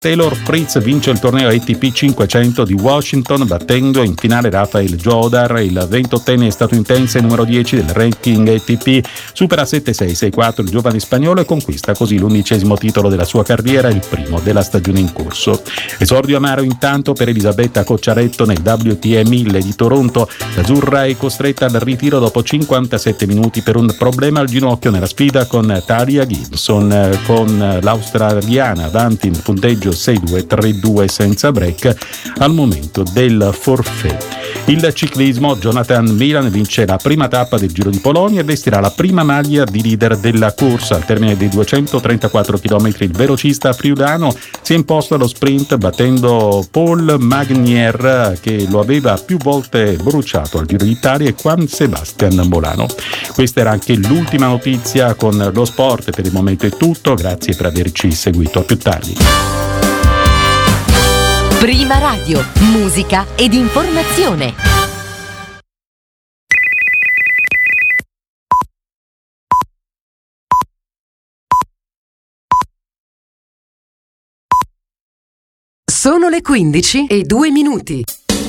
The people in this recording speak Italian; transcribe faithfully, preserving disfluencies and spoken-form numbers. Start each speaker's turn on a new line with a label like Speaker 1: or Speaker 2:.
Speaker 1: Taylor Fritz vince il torneo A T P cinquecento di Washington battendo in finale Rafael Jodar, il ventottenne statunitense numero dieci del ranking A T P, supera sette sei sei quattro il giovane spagnolo e conquista così l'undicesimo titolo della sua carriera, il primo della stagione in corso. Esordio amaro intanto per Elisabetta Cocciaretto nel W T A mille di Toronto. L'azzurra è costretta al ritiro dopo cinquantasette minuti per un problema al ginocchio nella sfida con Talia Gibson, con l'australiana avanti in punteggio sei due tre due senza break al momento del forfait. Il ciclismo, Jonathan Milan vince la prima tappa del Giro di Polonia e vestirà la prima maglia di leader della corsa. Al termine dei duecentotrentaquattro chilometri il velocista friulano si è imposto allo sprint battendo Paul Magnier, che lo aveva più volte bruciato al Giro d'Italia, e Juan Sebastian Molano. Questa era anche l'ultima notizia. Con lo sport per il momento è tutto, grazie per averci seguito, a più tardi.
Speaker 2: Prima Radio, musica ed informazione. Sono le quindici e due minuti.